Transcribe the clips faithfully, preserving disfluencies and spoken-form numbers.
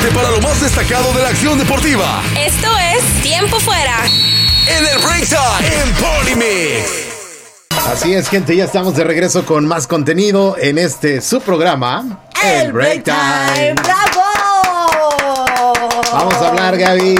Para lo más destacado de la acción deportiva. Esto es Tiempo Fuera. En el Break Time, en Party Mix. Así es, gente, ya estamos de regreso con más contenido en este su programa, El, el Break Time. ¡Bravo! Vamos a hablar, Gaby.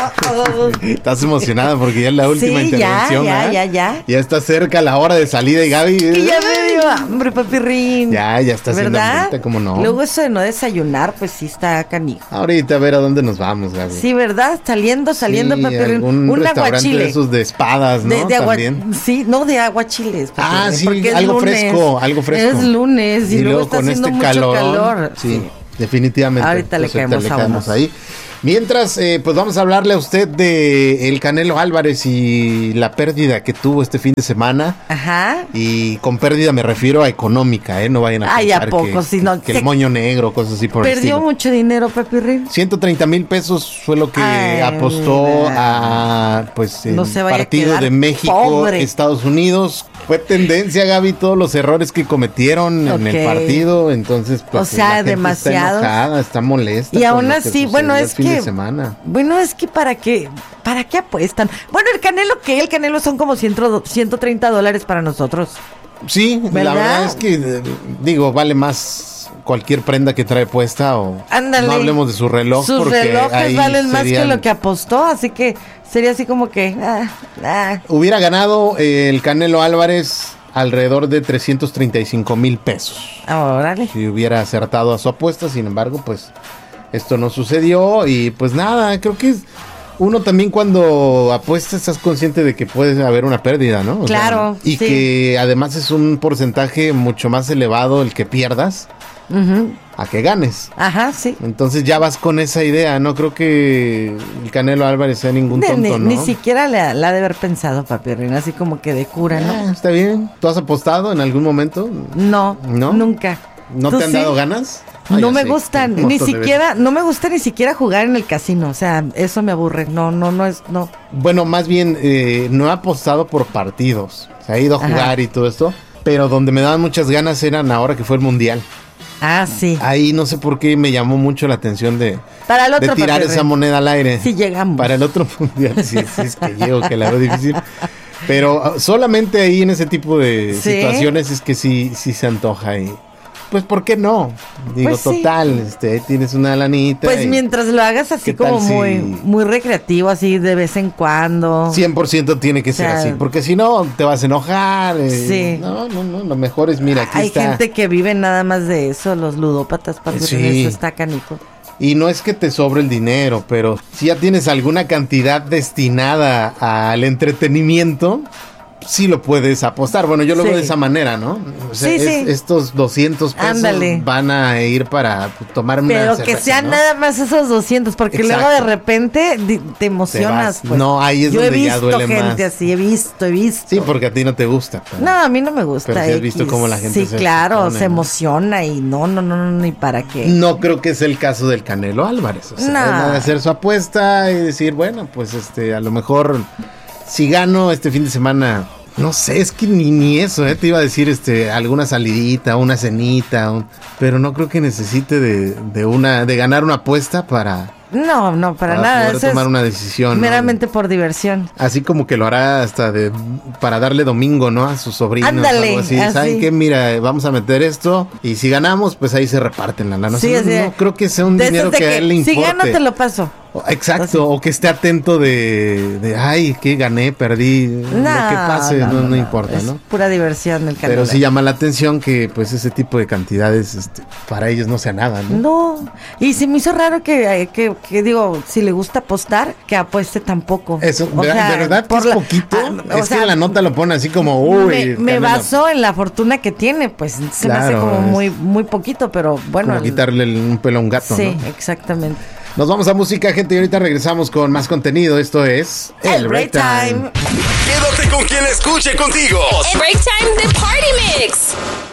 Estás emocionada porque ya es la última sí, intervención. Ya, ¿eh? ya, ya, ya. Ya está cerca la hora de salida y Gaby. Que ya me dio hambre, papirrín. Ya, ya está haciendo ¿verdad? hambrita, ¿cómo no? Luego eso de no desayunar, pues sí está canijo. Ahorita a ver a dónde nos vamos, Gaby. Sí, ¿verdad? Saliendo, saliendo, sí, papirrín. Un Un restaurante aguachile. de esos de espadas, ¿no? De, de agua, También. sí, no de aguachiles. Ah, sí, porque es algo lunes. fresco, algo fresco. Es lunes y, y luego luego está con haciendo este mucho calorón, calor. Sí, Sí. definitivamente. Ahorita le Pues caemos le a caemos unos. ahí. Mientras, eh, pues vamos a hablarle a usted de el Canelo Álvarez y la pérdida que tuvo este fin de semana. Ajá. Y con pérdida me refiero a económica, ¿eh? No vayan a Ay, pensar ¿a poco? que, Si no, que se- el moño negro, cosas así por el Perdió estilo. mucho dinero, papirrín. ciento treinta mil pesos fue lo que Ay, apostó mira. a pues el No se vaya a partido quedar de México, pobre. Estados Unidos. Fue tendencia, Gaby, todos los errores que cometieron en Ok. el partido. Entonces, pues O sea, la gente demasiados. está enojada, está molesta. Y con aún lo así, sucedió bueno, el es fin que- de semana. Bueno, es que para qué, para qué apuestan. Bueno, el Canelo, ¿qué? El Canelo son como ciento, ciento treinta dólares para nosotros. Sí, la ¿Verdad? verdad es que, eh, digo, vale más cualquier prenda que trae puesta o Ándale. no hablemos de su reloj. Sus porque relojes ahí valen más que serían- lo que apostó, así que sería así como que... ah, ah. Hubiera ganado eh, el Canelo Álvarez alrededor de trescientos treinta y cinco mil pesos. Órale. Si hubiera acertado a su apuesta, sin embargo, pues esto no sucedió y pues nada, creo que es- uno también cuando apuesta estás consciente de que puede haber una pérdida, ¿no? O sea, Claro, y sí. que además es un porcentaje mucho más elevado el que pierdas Ujú. a que ganes. Ajá, sí. Entonces ya vas con esa idea, no creo que el Canelo Álvarez sea ningún Ni, tonto, ni- ¿no? ni siquiera la, la ha de haber pensado, papi Reina, así como que de cura, Ah, ¿no? está bien. ¿Tú has apostado en algún momento? No, ¿No? nunca. ¿No ¿Tú te han sí? dado ganas? Ah, No ya me sé, gustan, un ni montón de siquiera, no me gusta ni siquiera jugar en el casino, o sea, eso me aburre, no, no, no es, no. Bueno, más bien, eh, no he apostado por partidos. O sea, he ido a Ajá. jugar y todo esto. Pero donde me daban muchas ganas eran ahora que fue el Mundial. Ah, sí. Ahí no sé por qué me llamó mucho la atención de, Para el de otro tirar papi esa Reina. moneda al aire. Sí llegamos. Para el otro Mundial, sí, sí es que llego, que la veo difícil. Pero ah, solamente ahí en ese tipo de Sí. situaciones es que sí, sí se antoja y... Pues, ¿por qué no? Digo, Pues sí. total, este, ahí tienes una lanita. Pues y mientras lo hagas así ¿qué tal como si- muy, muy recreativo, así de vez en cuando. cien por ciento tiene que ser O sea, así, porque si no te vas a enojar. eh, Sí. No, no, no, lo mejor es, mira, aquí Hay está. gente que vive nada más de eso, los ludópatas, para Sí. eso está canico. Y no es que te sobre el dinero, pero si ya tienes alguna cantidad destinada al entretenimiento, sí lo puedes apostar. Bueno, yo lo Sí. veo de esa manera, ¿no? O sea, Sí, es- sí. estos doscientos pesos Ándale. van a ir para pues, tomarme una Pero que cerveza, sean ¿no? nada más esos doscientos, porque Exacto. luego de repente di- te Te emocionas. vas. Pues. No, ahí es Yo donde he ya visto duele gente más. así, he visto, he visto. Sí, porque a ti no te gusta. pero- No, a mí no me gusta. Pero sí has visto X. cómo la gente Sí, se- claro, se se, pone, ¿no? emociona y no, no, no, no, ni para qué. No creo que es el caso del Canelo Álvarez. O sea, No. es nada de hacer su apuesta y decir, bueno, pues este, a lo mejor si gano este fin de semana, no sé, es que ni, ni eso, ¿eh? Te iba a decir este, alguna salidita, una cenita, un- pero no creo que necesite de, de una, de ganar una apuesta para, No, no, para, para nada. poder Eso tomar es una decisión. ¿no? meramente por diversión. Así como que lo hará hasta de para darle domingo, ¿no? A sus sobrinos. Ándale, Algo así. así. ¿Saben qué? Mira, vamos a meter esto y si ganamos, pues ahí se reparten la lana. Sí, no, así no de- creo que sea un de dinero esas que, de a él le Si importe. gano, te lo paso. O- Exacto, o que esté atento de, de ay, que gané, perdí, lo que pase, no, no, importa, es ¿no? pura diversión el canal. Pero sí llama la atención que pues ese tipo de cantidades este, para ellos no sea nada, ¿no? No, y se me hizo raro que, eh, que, que digo, si le gusta apostar, que apueste tampoco. Eso, O de, sea, de verdad que por es la- poquito, ah, o es sea, que en la nota lo pone así como, uy. me, me Canelo. basó en la fortuna que tiene, pues se me hace Claro, como es muy, muy poquito, pero bueno. Como el- quitarle el- un pelo a un gato, Sí, ¿no? exactamente. Nos vamos a música, gente, y ahorita regresamos con más contenido. Esto es El Break Time. Quédate con quien escuche contigo. El Break Time de Party Mix.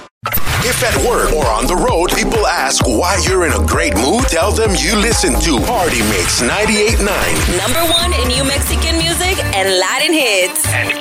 If at work or on the road, people ask why you're in a great mood, tell them you listen to Party Mix ninety-eight point nine. Number one in New Mexican music and Latin hits. And